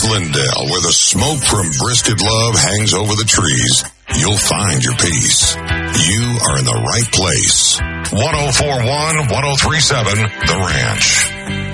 Glendale, where the smoke from brisket love hangs over the trees, you'll find your peace. You are in the right place. 104.1, 103.7, The Ranch.